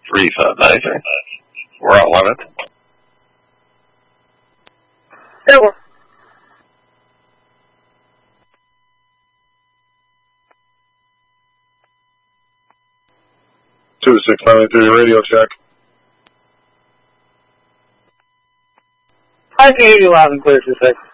Refund, anything. We're on limit. Yeah, well. 2693 radio check. I can hear you loud and clear, 26.